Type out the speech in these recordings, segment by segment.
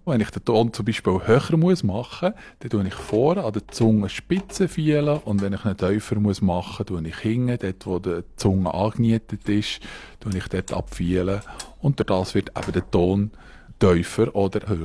Wenn ich den Ton zum Beispiel höher machen muss, dann tue ich vorne an der Zungenspitze feilen und wenn ich ihn tiefer machen muss, tue ich hinten, dort wo die Zunge angenietet ist, tue ich dort abfeilen und durch das wird eben der Ton tiefer oder höher.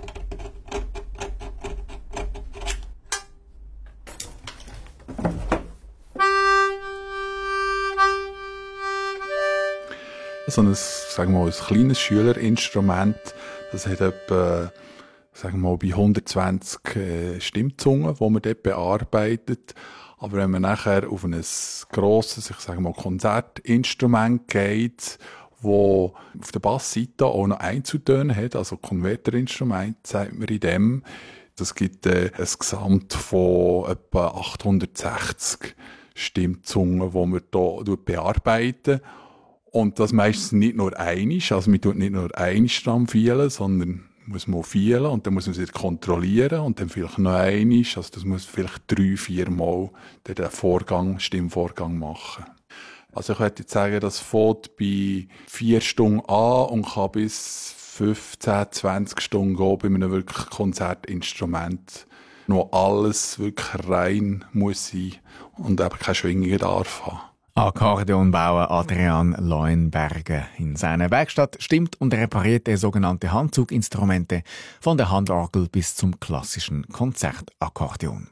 So ein, sagen wir mal, ein kleines Schülerinstrument, das hat etwa, sagen wir mal, bei 120 Stimmzungen, die man dort bearbeitet. Aber wenn man nachher auf ein grosses, ich sage mal, Konzertinstrument geht, wo auf der Bassseite auch noch Einzeltöne hat, also Konverterinstrument, sagt man in dem, das gibt ein Gesamt von etwa 860 Stimmzungen, die man hier bearbeiten. Und das meistens nicht nur einisch, also man tut nicht nur einisch dran feilen, sondern muss man feilen und dann muss man es wieder kontrollieren und dann vielleicht noch einisch, also das muss vielleicht 3-4 Mal den Stimmvorgang machen. Also ich würde jetzt sagen, das fängt bei 4 Stunden an und kann bis 15-20 Stunden gehen bei einem wirklich Konzertinstrument, wo alles wirklich rein muss sein und eben keine Schwingungen darf haben. Akkordeonbauer Adrian Leuenberger. In seiner Werkstatt stimmt und repariert er sogenannte Handzuginstrumente von der Handorgel bis zum klassischen Konzertakkordeon.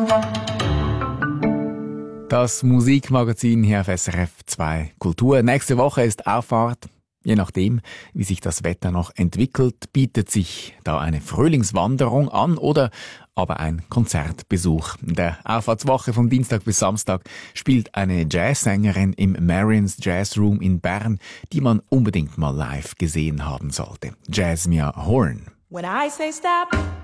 Das Musikmagazin hier auf SRF 2 Kultur. Nächste Woche ist Auffahrt. Je nachdem, wie sich das Wetter noch entwickelt, bietet sich da eine Frühlingswanderung an oder aber ein Konzertbesuch. In der Auffahrtswoche von Dienstag bis Samstag spielt eine Jazzsängerin im Marians Jazz Room in Bern, die man unbedingt mal live gesehen haben sollte. Jasmia Horn. When I say stop